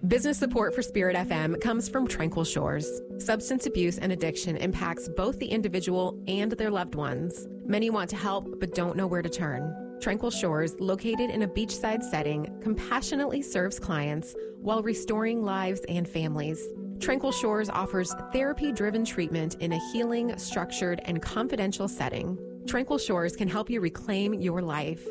Business support for Spirit FM comes from Tranquil Shores. Substance abuse and addiction impacts both the individual and their loved ones. Many want to help but don't know where to turn. Tranquil Shores, located in a beachside setting, compassionately serves clients while restoring lives and families. Tranquil Shores offers therapy-driven treatment in a healing, structured, and confidential setting. Tranquil Shores can help you reclaim your life.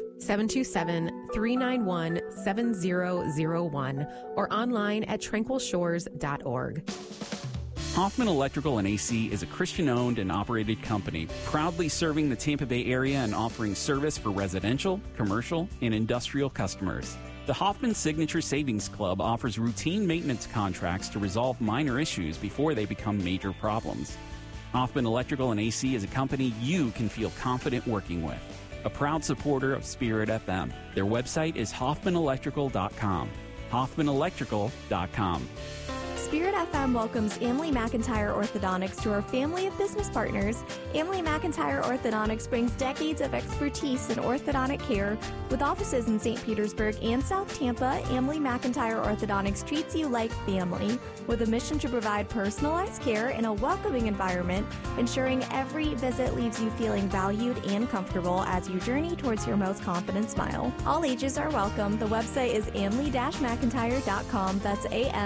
727-391-7001 or online at tranquilshores.org. Hoffman Electrical and AC is a Christian-owned and operated company, proudly serving the Tampa Bay area and offering service for residential, commercial, and industrial customers. The Hoffman Signature Savings Club offers routine maintenance contracts to resolve minor issues before they become major problems. Hoffman Electrical and AC is a company you can feel confident working with. A proud supporter of Spirit FM. Their website is hoffmanelectrical.com. hoffmanelectrical.com. Spirit FM welcomes Emily McIntyre Orthodontics to our family of business partners. Emily McIntyre Orthodontics brings decades of expertise in orthodontic care. With offices in St. Petersburg and South Tampa, Emily McIntyre Orthodontics treats you like family with a mission to provide personalized care in a welcoming environment, ensuring every visit leaves you feeling valued and comfortable as you journey towards your most confident smile. All ages are welcome. The website is amley-mcintyre.com. That's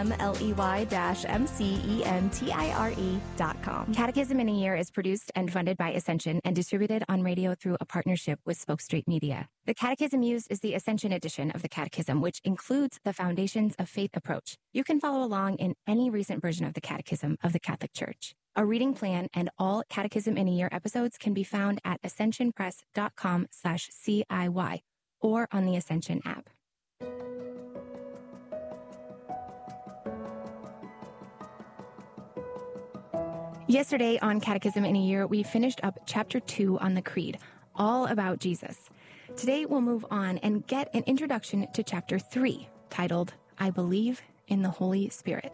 AMLEY-MCENTIRE.com. Catechism in a Year is produced and funded by Ascension and distributed on radio through a partnership with Spoke Street Media. The Catechism used is the Ascension edition of the Catechism, which includes the Foundations of Faith approach. You can follow along in any recent version of the Catechism of the Catholic Church. A reading plan and all Catechism in a Year episodes can be found at ascensionpress.com/CIY or on the Ascension app. Yesterday on Catechism in a Year, we finished up Chapter 2 on the Creed, all about Jesus. Today, we'll move on and get an introduction to Chapter 3, titled, I Believe in the Holy Spirit.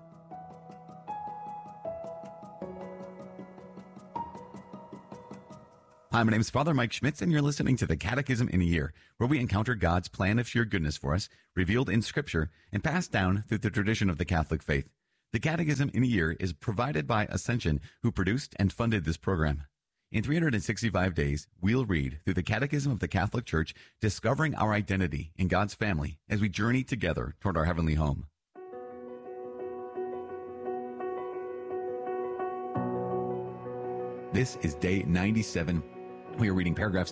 Hi, my name is Father Mike Schmitz, and you're listening to the Catechism in a Year, where we encounter God's plan of sheer goodness for us, revealed in Scripture, and passed down through the tradition of the Catholic faith. The Catechism in a Year is provided by Ascension, who produced and funded this program. In 365 days, we'll read through the Catechism of the Catholic Church, discovering our identity in God's family as we journey together toward our heavenly home. This is day 97. We are reading paragraphs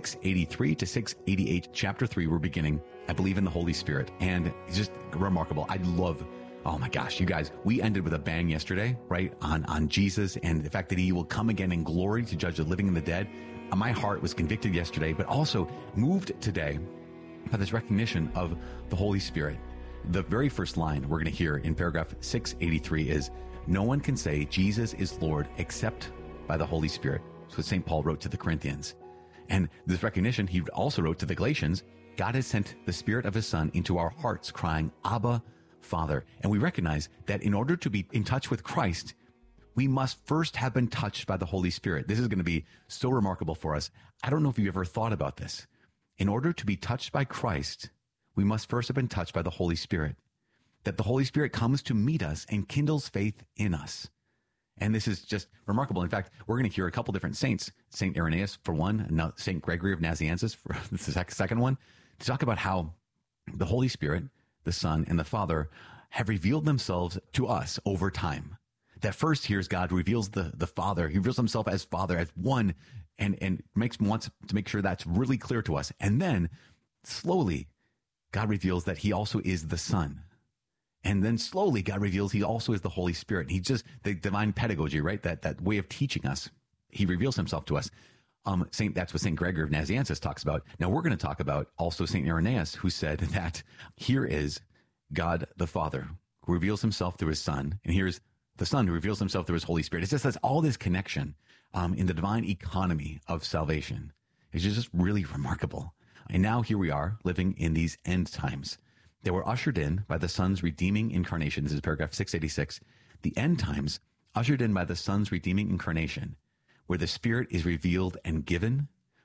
683 to 688, chapter 3. We're beginning, I believe in the Holy Spirit. And it's just remarkable. I love, oh my gosh, you guys, we ended with a bang yesterday, right, on Jesus and the fact that he will come again in glory to judge the living and the dead. My heart was convicted yesterday, but also moved today by this recognition of the Holy Spirit. The very first line we're going to hear in paragraph 683 is, no one can say Jesus is Lord except by the Holy Spirit. So St. Paul wrote to the Corinthians. And this recognition, he also wrote to the Galatians, God has sent the Spirit of his Son into our hearts, crying, Abba, Father. And we recognize that in order to be in touch with Christ, we must first have been touched by the Holy Spirit. This is going to be so remarkable for us. I don't know if you've ever thought about this. In order to be touched by Christ, we must first have been touched by the Holy Spirit. That the Holy Spirit comes to meet us and kindles faith in us. And this is just remarkable. In fact, we're going to hear a couple different saints, St. Irenaeus for one, and St. Gregory of Nazianzus for the second one, to talk about how the Holy Spirit, the Son, and the Father have revealed themselves to us over time. That first here's God reveals the Father. He reveals himself as Father, as one, and wants to make sure that's really clear to us. And then slowly, God reveals that he also is the Son. And then slowly, God reveals he also is the Holy Spirit. He's just the divine pedagogy, right? That way of teaching us. He reveals himself to us. That's what St. Gregory of Nazianzus talks about. Now, we're going to talk about also St. Irenaeus, who said that here is God the Father, who reveals himself through his Son. And here's the Son, who reveals himself through his Holy Spirit. It's just that's all this connection in the divine economy of salvation. It's just really remarkable. And now here we are living in these end times. They were ushered in by the Son's redeeming incarnation. This is paragraph 686. The end times ushered in by the Son's redeeming incarnation, where the Spirit is revealed and given,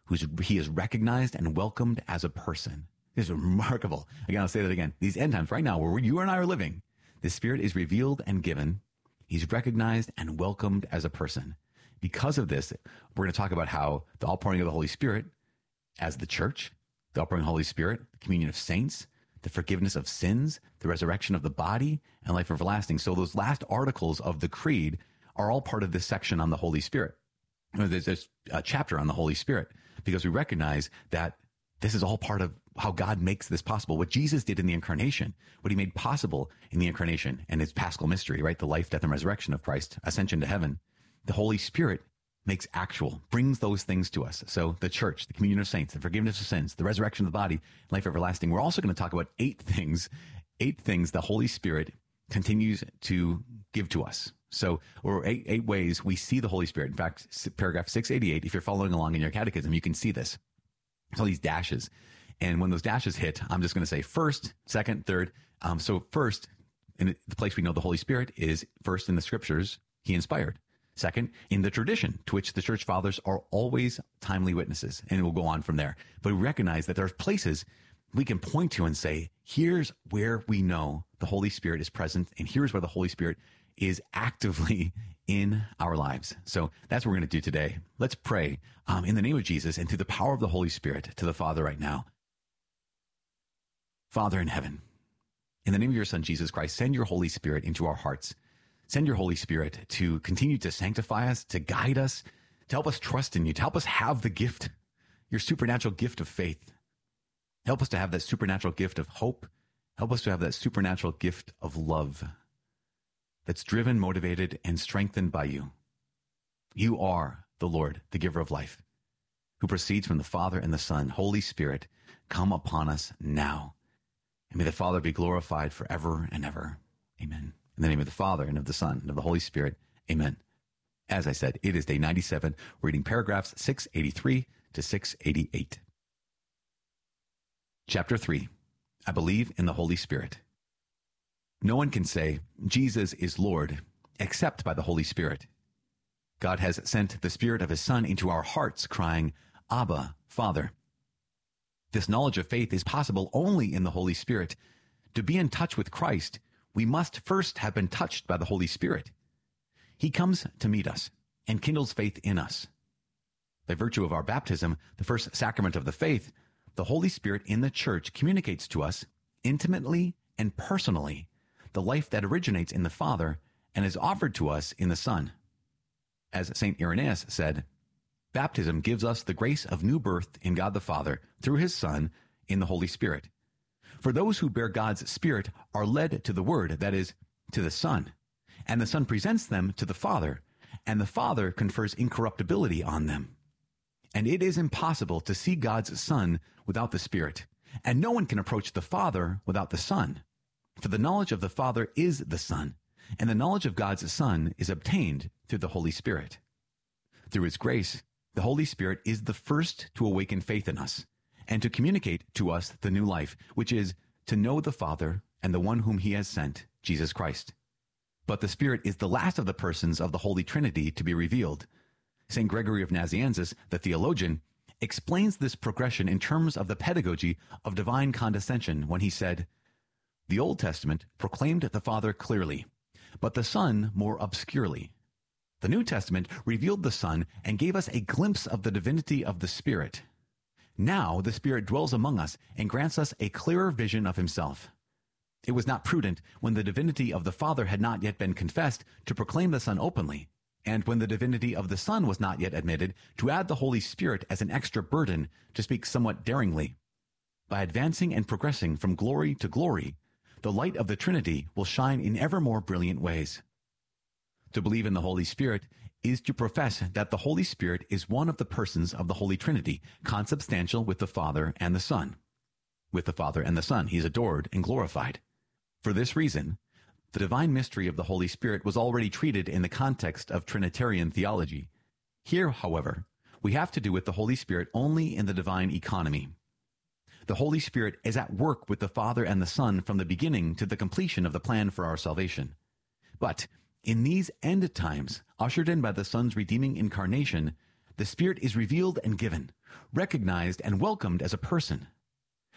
he is recognized and welcomed as a person. This is remarkable. Again, I'll say that again. These end times right now, where you and I are living, The Spirit is revealed and given. He's recognized and welcomed as a person. Because of this, we're going to talk about how the outpouring of the Holy Spirit as the church, the outpouring of the Holy Spirit, the communion of saints, the forgiveness of sins, the resurrection of the body, and life everlasting. So those last articles of the Creed are all part of this section on the Holy Spirit. There's a chapter on the Holy Spirit because we recognize that this is all part of how God makes this possible. What Jesus did in the incarnation, what he made possible in the incarnation and its paschal mystery, right? The life, death, and resurrection of Christ, ascension to heaven. The Holy Spirit makes actual, brings those things to us. So the church, the communion of saints, the forgiveness of sins, the resurrection of the body, life everlasting. We're also going to talk about eight things the Holy Spirit continues to give to us. So, or eight ways we see the Holy Spirit. In fact, paragraph 688, if you're following along in your catechism, you can see this. There's all these dashes. And when those dashes hit, I'm just going to say first, second, third. So first, in the place we know the Holy Spirit is first in the scriptures, he inspired. Second, in the tradition to which the church fathers are always timely witnesses. And we'll go on from there. But we recognize that there's places we can point to and say, here's where we know the Holy Spirit is present. And here's where the Holy Spirit is actively in our lives. So that's what we're going to do today. Let's pray in the name of Jesus and through the power of the Holy Spirit to the Father right now. Father in heaven, in the name of your Son, Jesus Christ, send your Holy Spirit into our hearts. Send your Holy Spirit to continue to sanctify us, to guide us, to help us trust in you, to help us have the gift, your supernatural gift of faith. Help us to have that supernatural gift of hope. Help us to have that supernatural gift of love that's driven, motivated, and strengthened by you. You are the Lord, the giver of life, who proceeds from the Father and the Son. Holy Spirit, come upon us now. And may the Father be glorified forever and ever. Amen. In the name of the Father, and of the Son, and of the Holy Spirit. Amen. As I said, it is day 97. We're reading paragraphs 683 to 688. Chapter 3. I believe in the Holy Spirit. No one can say, Jesus is Lord, except by the Holy Spirit. God has sent the Spirit of his Son into our hearts, crying, Abba, Father. This knowledge of faith is possible only in the Holy Spirit. To be in touch with Christ, we must first have been touched by the Holy Spirit. He comes to meet us and kindles faith in us. By virtue of our baptism, the first sacrament of the faith, the Holy Spirit in the church communicates to us intimately and personally the life that originates in the Father and is offered to us in the Son. As St. Irenaeus said, baptism gives us the grace of new birth in God the Father through his Son in the Holy Spirit. For those who bear God's Spirit are led to the Word, that is, to the Son, and the Son presents them to the Father, and the Father confers incorruptibility on them. And it is impossible to see God's Son without the Spirit, and no one can approach the Father without the Son. For the knowledge of the Father is the Son, and the knowledge of God's Son is obtained through the Holy Spirit. Through his grace, the Holy Spirit is the first to awaken faith in us, and to communicate to us the new life, which is to know the Father and the one whom he has sent, Jesus Christ. But the Spirit is the last of the persons of the Holy Trinity to be revealed. St. Gregory of Nazianzus, the theologian, explains this progression in terms of the pedagogy of divine condescension when he said, the Old Testament proclaimed the Father clearly, but the Son more obscurely. The New Testament revealed the Son and gave us a glimpse of the divinity of the Spirit. Now the Spirit dwells among us and grants us a clearer vision of himself. It was not prudent, when the divinity of the Father had not yet been confessed, to proclaim the Son openly, and when the divinity of the Son was not yet admitted, to add the Holy Spirit as an extra burden, to speak somewhat daringly. By advancing and progressing from glory to glory, the light of the Trinity will shine in ever more brilliant ways. To believe in the Holy Spirit is to profess that the Holy Spirit is one of the persons of the Holy Trinity, consubstantial with the Father and the Son. With the Father and the Son, he is adored and glorified. For this reason, the divine mystery of the Holy Spirit was already treated in the context of Trinitarian theology. Here, however, we have to do with the Holy Spirit only in the divine economy. The Holy Spirit is at work with the Father and the Son from the beginning to the completion of the plan for our salvation. But in these end times, ushered in by the Son's redeeming incarnation, the Spirit is revealed and given, recognized and welcomed as a person.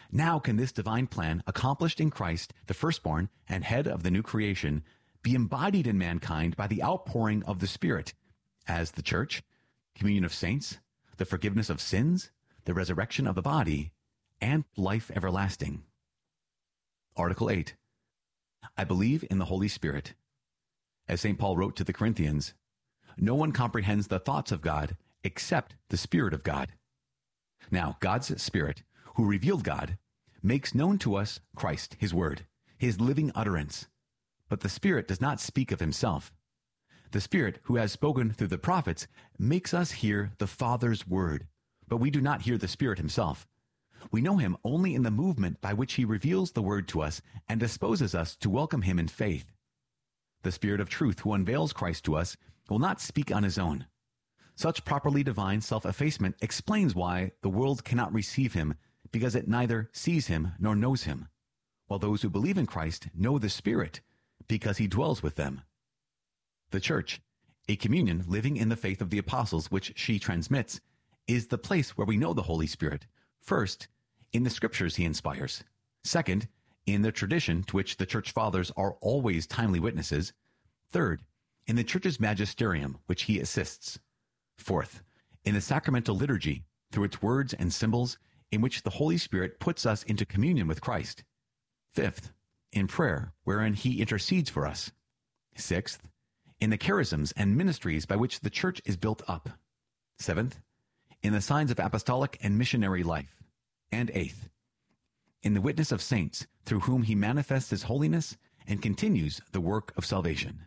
Now can this divine plan, accomplished in Christ, the firstborn and head of the new creation, be embodied in mankind by the outpouring of the Spirit, as the church, communion of saints, the forgiveness of sins, the resurrection of the body, and life everlasting. Article 8. I believe in the Holy Spirit. As St. Paul wrote to the Corinthians, no one comprehends the thoughts of God except the Spirit of God. Now, God's Spirit, who revealed God, makes known to us Christ, his word, his living utterance. But the Spirit does not speak of himself. The Spirit, who has spoken through the prophets, makes us hear the Father's word, but we do not hear the Spirit himself. We know him only in the movement by which he reveals the word to us and disposes us to welcome him in faith. The Spirit of truth, who unveils Christ to us, will not speak on his own. Such properly divine self-effacement explains why the world cannot receive him, because it neither sees him nor knows him, while those who believe in Christ know the Spirit, because he dwells with them. The Church, a communion living in the faith of the apostles which she transmits, is the place where we know the Holy Spirit. First, in the scriptures he inspires. Second, in the tradition to which the church fathers are always timely witnesses. Third, in the church's magisterium, which he assists. Fourth, in the sacramental liturgy, through its words and symbols, in which the Holy Spirit puts us into communion with Christ. Fifth, in prayer, wherein he intercedes for us. Sixth, in the charisms and ministries by which the church is built up. Seventh, in the signs of apostolic and missionary life. And eighth, in the witness of saints, through whom he manifests his holiness and continues the work of salvation.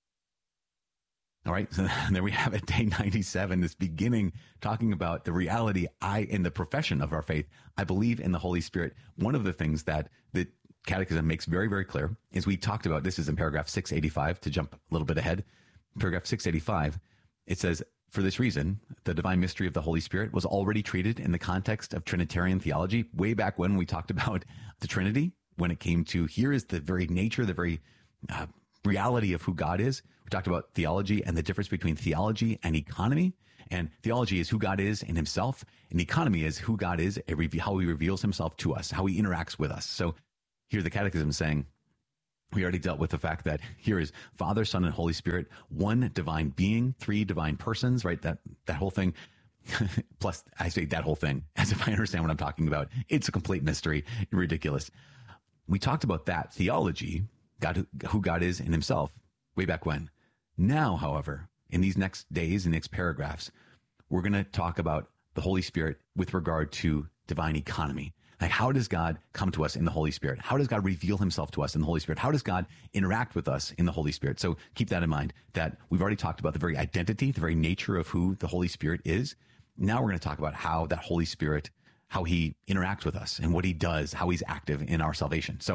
All right, so there we have it, day 97, this beginning talking about the reality, in the profession of our faith, I believe in the Holy Spirit. One of the things that the Catechism makes very, very clear is we talked about, this is in paragraph 685, to jump a little bit ahead. Paragraph 685, it says, for this reason, the divine mystery of the Holy Spirit was already treated in the context of Trinitarian theology way back when we talked about the Trinity, when it came to here is the very nature, the very reality of who God is. We talked about theology and the difference between theology and economy. And theology is who God is in himself, and economy is who God is, how he reveals himself to us, how he interacts with us. So here the Catechism is saying, we already dealt with the fact that here is Father, Son, and Holy Spirit, one divine being, three divine persons, right? That whole thing. Plus, I say that whole thing as if I understand what I'm talking about. It's a complete mystery. Ridiculous. We talked about that theology, God, who God is in himself, way back when. Now, however, in these next days and next paragraphs, we're going to talk about the Holy Spirit with regard to divine economy. Like, how does God come to us in the Holy Spirit? How does God reveal himself to us in the Holy Spirit? How does God interact with us in the Holy Spirit? So keep that in mind, that we've already talked about the very identity, the very nature of who the Holy Spirit is. Now we're going to talk about how that Holy Spirit, how he interacts with us and what he does, how he's active in our salvation. So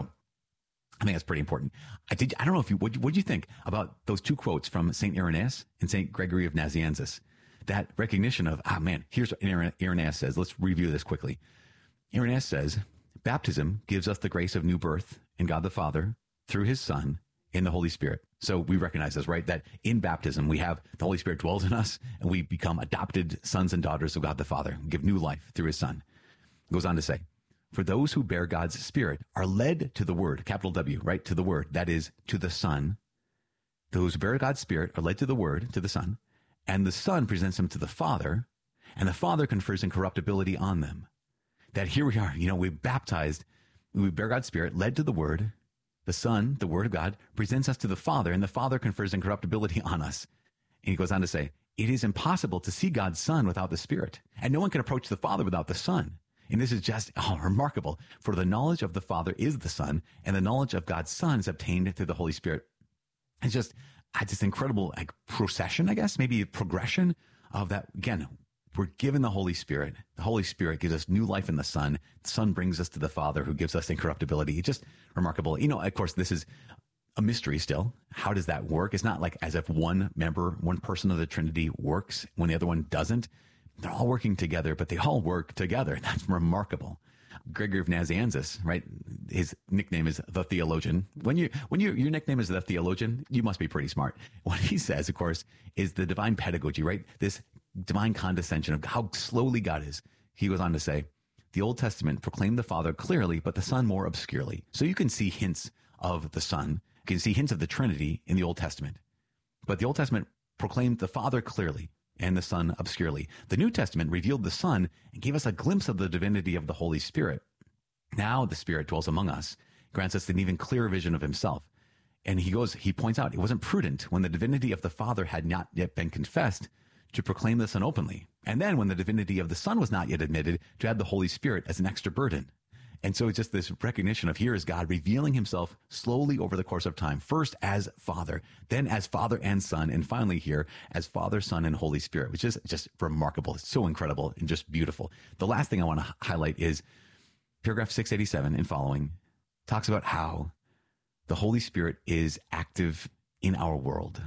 I think that's pretty important. I don't know if what do you think about those two quotes from St. Irenaeus and St. Gregory of Nazianzus? That recognition of, here's what Irenaeus says. Let's review this quickly. Irenaeus says, baptism gives us the grace of new birth in God the Father through his Son in the Holy Spirit. So we recognize this, right? That in baptism, we have the Holy Spirit dwells in us and we become adopted sons and daughters of God the Father, give new life through his Son. It goes on to say, for those who bear God's Spirit are led to the Word, capital W, right? To the Word, that is, to the Son. Those who bear God's Spirit are led to the Word, to the Son, and the Son presents them to the Father, and the Father confers incorruptibility on them. That here we are, we're baptized, we bear God's Spirit, led to the Word, the Son, the Word of God, presents us to the Father, and the Father confers incorruptibility on us. And he goes on to say, it is impossible to see God's Son without the Spirit, and no one can approach the Father without the Son. And this is just remarkable. For the knowledge of the Father is the Son, and the knowledge of God's Son is obtained through the Holy Spirit. It's just this incredible procession, I guess, maybe a progression of that. Again, we're given the Holy Spirit. The Holy Spirit gives us new life in the Son. The Son brings us to the Father, who gives us incorruptibility. It's just remarkable. Of course, this is a mystery still. How does that work? It's not like as if one person of the Trinity works when the other one doesn't. They're all working together, but they all work together. That's remarkable. Gregory of Nazianzus, right? His nickname is the theologian. When your nickname is the theologian, you must be pretty smart. What he says, of course, is the divine pedagogy, right? This divine condescension of how slowly God is. He goes on to say, the Old Testament proclaimed the Father clearly, but the Son more obscurely. So you can see hints of the Son, you can see hints of the Trinity in the Old Testament. But the Old Testament proclaimed the Father clearly and the Son obscurely. The New Testament revealed the Son and gave us a glimpse of the divinity of the Holy Spirit. Now the Spirit dwells among us, grants us an even clearer vision of himself. And he points out, it wasn't prudent when the divinity of the Father had not yet been confessed to proclaim the Son openly. And then when the divinity of the Son was not yet admitted, to add the Holy Spirit as an extra burden. And so it's just this recognition of here is God revealing himself slowly over the course of time, first as Father, then as Father and Son, and finally here as Father, Son, and Holy Spirit, which is just remarkable. It's so incredible and just beautiful. The last thing I want to highlight is paragraph 687 and following talks about how the Holy Spirit is active in our world.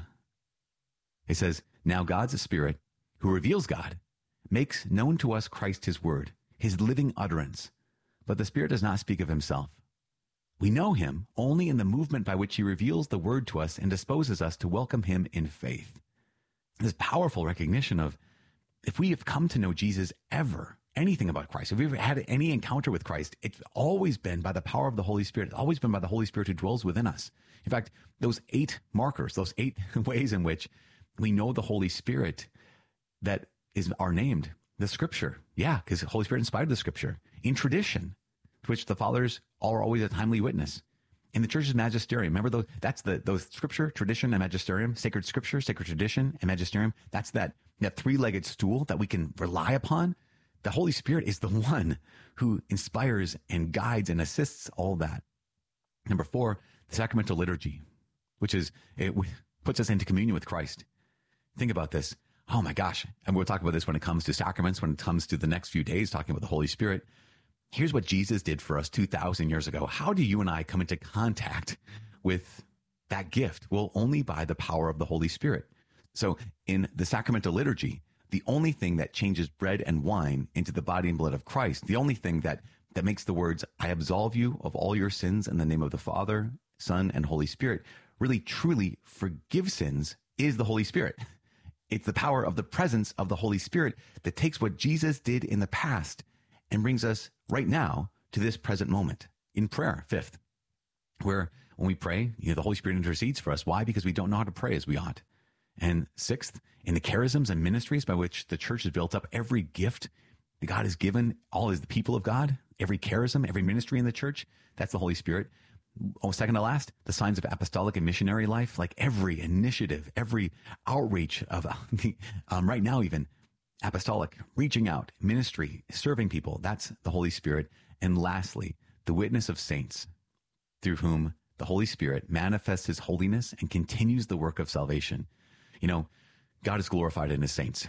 It says, now God's Spirit, who reveals God, makes known to us Christ his word, his living utterance. But the Spirit does not speak of himself. We know him only in the movement by which he reveals the word to us and disposes us to welcome him in faith. This powerful recognition of if we have come to know Jesus ever, anything about Christ, if we've ever had any encounter with Christ, it's always been by the power of the Holy Spirit. It's always been by the Holy Spirit who dwells within us. In fact, those 8 markers, those 8 ways in which we know the Holy Spirit that are named the Scripture. Yeah, because the Holy Spirit inspired the Scripture. In tradition, to which the fathers are always a timely witness. In the church's magisterium, remember those Scripture, tradition, and magisterium, sacred Scripture, sacred tradition, and magisterium. That's that 3-legged stool that we can rely upon. The Holy Spirit is the one who inspires and guides and assists all that. Number 4, the sacramental liturgy, which puts us into communion with Christ. Think about this. Oh my gosh. And we'll talk about this when it comes to sacraments, when it comes to the next few days, talking about the Holy Spirit. Here's what Jesus did for us 2,000 years ago. How do you and I come into contact with that gift? Well, only by the power of the Holy Spirit. So in the sacramental liturgy, the only thing that changes bread and wine into the body and blood of Christ, the only thing that makes the words, I absolve you of all your sins in the name of the Father, Son, and Holy Spirit, really truly forgive sins is the Holy Spirit. It's the power of the presence of the Holy Spirit that takes what Jesus did in the past and brings us right now to this present moment in prayer. 5th, where when we pray, the Holy Spirit intercedes for us. Why? Because we don't know how to pray as we ought. And 6th, in the charisms and ministries by which the church is built up, every gift that God has given, all is the people of God, every charism, every ministry in the church, that's the Holy Spirit. Oh, second to last, the signs of apostolic and missionary life, like every initiative, every outreach of right now, even apostolic, reaching out, ministry, serving people, that's the Holy Spirit. And lastly, the witness of saints, through whom the Holy Spirit manifests his holiness and continues the work of salvation. God is glorified in his saints.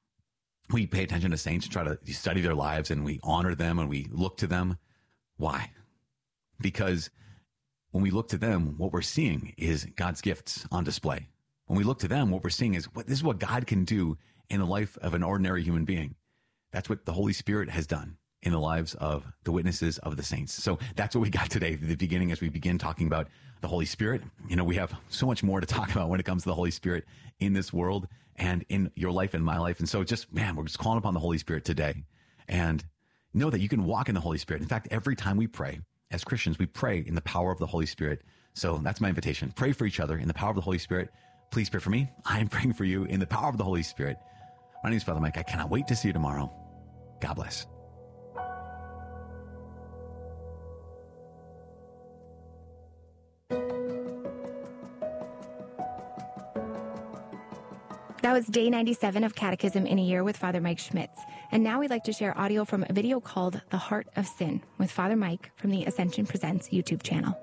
We pay attention to saints, try to study their lives, and we honor them and we look to them. Why? Because when we look to them, what we're seeing is God's gifts on display. When we look to them, what we're seeing is this is what God can do in the life of an ordinary human being. That's what the Holy Spirit has done in the lives of the witnesses of the saints. So that's what we got today, the beginning, as we begin talking about the Holy Spirit. We have so much more to talk about when it comes to the Holy Spirit in this world and in your life and my life. And so we're just calling upon the Holy Spirit today, and know that you can walk in the Holy Spirit. In fact, every time we pray as Christians, we pray in the power of the Holy Spirit. So that's my invitation. Pray for each other in the power of the Holy Spirit. Please pray for me. I am praying for you in the power of the Holy Spirit. My name is Father Mike. I cannot wait to see you tomorrow. God bless. That was day 97 of Catechism in a Year with Father Mike Schmitz. And now we'd like to share audio from a video called The Heart of Sin with Father Mike from the Ascension Presents YouTube channel.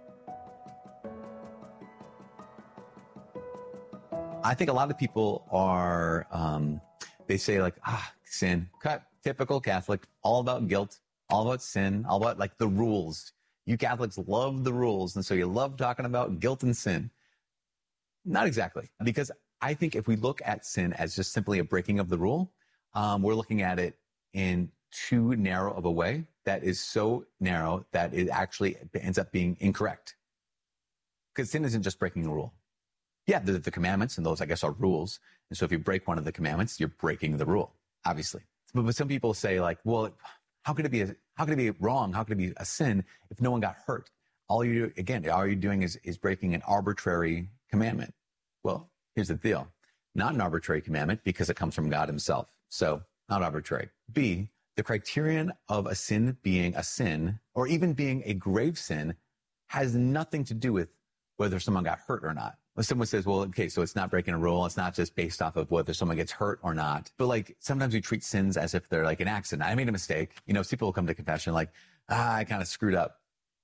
I think a lot of people are, they say sin, typical Catholic, all about guilt, all about sin, all about the rules. You Catholics love the rules, and so you love talking about guilt and sin. Not exactly, because I think if we look at sin as just simply a breaking of the rule, we're looking at it in too narrow of a way that is so narrow that it actually ends up being incorrect. Because sin isn't just breaking a rule. Yeah, the commandments, and those, I guess, are rules. And so if you break one of the commandments, you're breaking the rule, obviously. But some people say well, How could it be wrong? How could it be a sin if no one got hurt? All you're doing is breaking an arbitrary commandment. Well, here's the deal. Not an arbitrary commandment because it comes from God himself. So not arbitrary. B, the criterion of a sin being a sin or even being a grave sin has nothing to do with whether someone got hurt or not. When someone says, well, okay, so it's not breaking a rule. It's not just based off of whether someone gets hurt or not. But like sometimes we treat sins as if they're like an accident. I made a mistake. People will come to confession like, I kind of screwed up.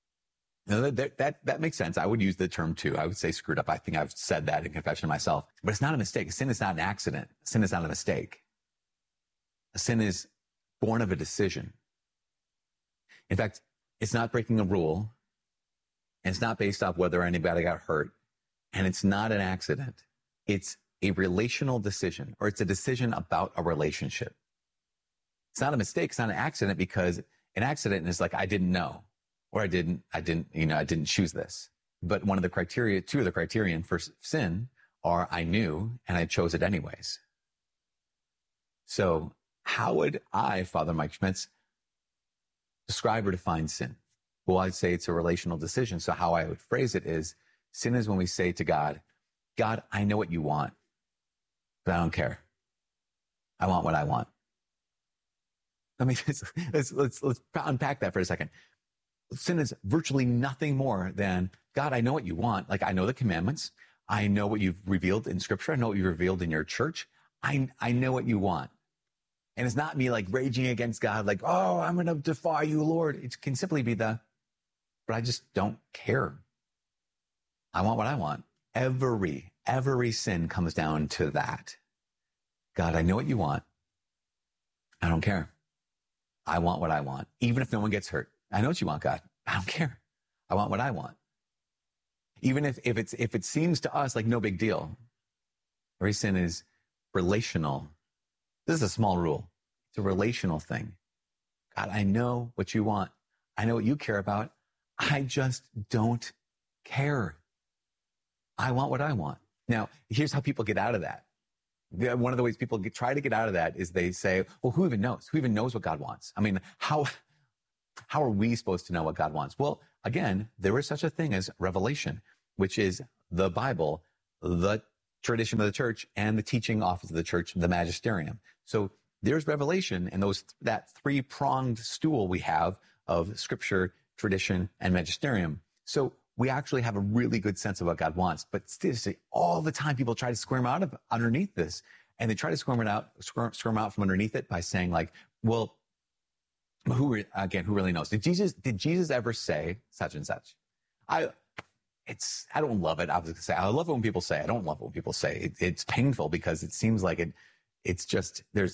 That makes sense. I would use the term too. I would say screwed up. I think I've said that in confession myself, but it's not a mistake. Sin is not an accident. Sin is not a mistake. A sin is born of a decision. In fact, it's not breaking a rule, and it's not based off whether anybody got hurt, and it's not an accident. It's a relational decision, or it's a decision about a relationship. It's not a mistake. It's not an accident, because an accident is like, I didn't know, or I didn't choose this. But two of the criterion for sin are I knew and I chose it anyways. So how would I, Father Mike Schmitz, describe or define sin? Well, I'd say it's a relational decision. So how I would phrase it is, sin is when we say to God, God, I know what you want, but I don't care. I want what I want. Let's unpack that for a second. Sin is virtually nothing more than, God, I know what you want. Like, I know the commandments. I know what you've revealed in Scripture. I know what you've revealed in your church. I know what you want. And it's not me like raging against God, like, oh, I'm going to defy you, Lord. It can simply be but I just don't care. I want what I want. Every sin comes down to that. God, I know what you want. I don't care. I want what I want, even if no one gets hurt. I know what you want, God. I don't care. I want what I want. Even if it seems to us like no big deal. Every sin is relational. This is a small rule. It's a relational thing. God, I know what you want. I know what you care about. I just don't care. I want what I want. Now, here's how people get out of that. One of the ways people try to get out of that is they say, well, who even knows? Who even knows what God wants? I mean, how are we supposed to know what God wants? Well, again, there is such a thing as revelation, which is the Bible, the tradition of the church, and the teaching office of the church, the magisterium. So there's revelation, and that three-pronged stool we have of scripture, tradition, and magisterium. So we actually have a really good sense of what God wants. But seriously, all the time people try to squirm out of underneath this, and they try to squirm out from underneath it by saying like, well, who really knows? Did Jesus ever say such and such? I don't love it. I was going to say, I love it when people say, I don't love it when people say. It's painful because it seems like it's just, I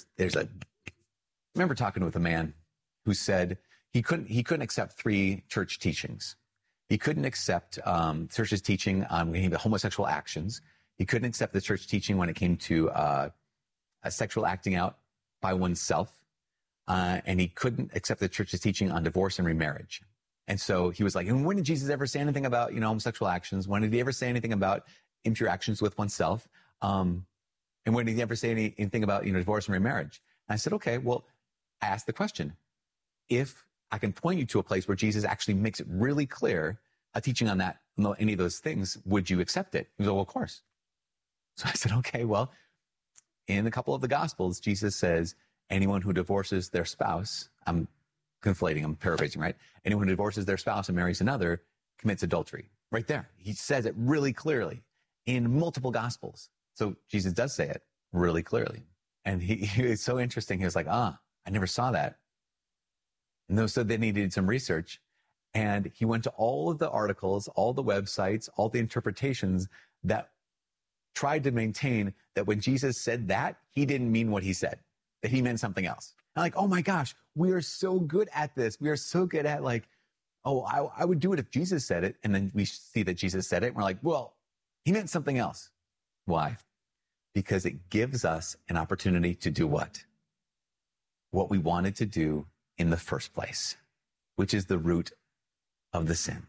remember talking with a man who said he couldn't accept three church teachings. He couldn't accept church's teaching on when it came to homosexual actions. He couldn't accept the church teaching when it came to a sexual acting out by oneself. And he couldn't accept the church's teaching on divorce and remarriage. And so he was like, and when did Jesus ever say anything about, homosexual actions? When did he ever say anything about impure actions with oneself? And when did he ever say anything about, divorce and remarriage? And I said, okay, well, I asked the question. If I can point you to a place where Jesus actually makes it really clear, a teaching on that, any of those things, would you accept it? He goes, well, of course. So I said, okay, well, in a couple of the Gospels, Jesus says, anyone who divorces their spouse, I'm conflating, I'm paraphrasing, right? Anyone who divorces their spouse and marries another commits adultery. Right there. He says it really clearly in multiple Gospels. So Jesus does say it really clearly. And he was so interesting. He was like, I never saw that. And so then he did some research, and he went to all of the articles, all the websites, all the interpretations that tried to maintain that when Jesus said that, he didn't mean what he said, that he meant something else. I'm like, oh my gosh, we are so good at this. We are so good at like, I would do it if Jesus said it. And then we see that Jesus said it. And we're like, well, he meant something else. Why? Because it gives us an opportunity to do what? What we wanted to do in the first place, which is the root of the sin.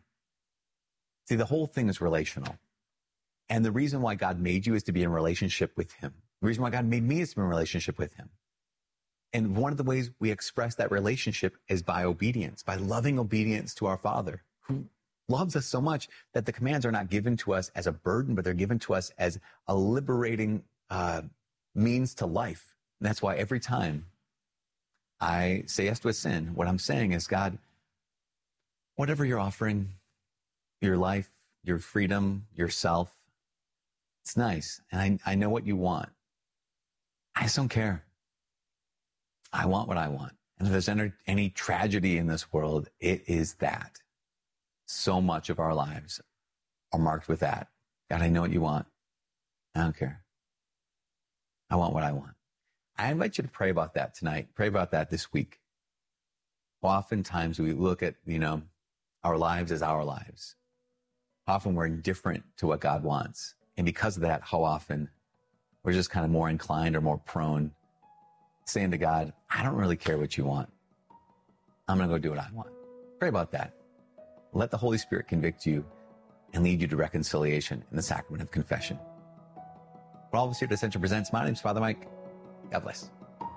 See, the whole thing is relational. And the reason why God made you is to be in relationship with him. The reason why God made me is to be in relationship with him. And one of the ways we express that relationship is by obedience, by loving obedience to our Father, who loves us so much that the commands are not given to us as a burden, but they're given to us as a liberating means to life. And that's why every time I say yes to a sin, what I'm saying is, God, whatever you're offering, your life, your freedom, yourself, it's nice. And I know what you want. I just don't care. I want what I want. And if there's any tragedy in this world, it is that. So much of our lives are marked with that. God, I know what you want. I don't care. I want what I want. I invite you to pray about that tonight. Pray about that this week. Oftentimes we look at, our lives as our lives. Often we're indifferent to what God wants. And because of that, how often we're just kind of more inclined or more prone saying to God, I don't really care what you want. I'm going to go do what I want. Pray about that. Let the Holy Spirit convict you and lead you to reconciliation in the sacrament of confession. We're all of us here at Ascension Presents. My name's Father Mike. God bless.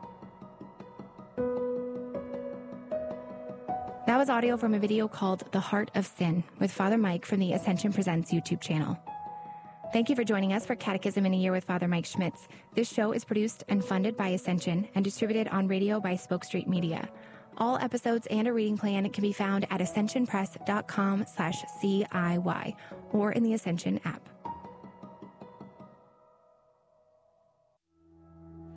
That was audio from a video called The Heart of Sin with Father Mike from the Ascension Presents YouTube channel. Thank you for joining us for Catechism in a Year with Father Mike Schmitz. This show is produced and funded by Ascension and distributed on radio by Spoke Street Media. All episodes and a reading plan can be found at ascensionpress.com/CIY or in the Ascension app.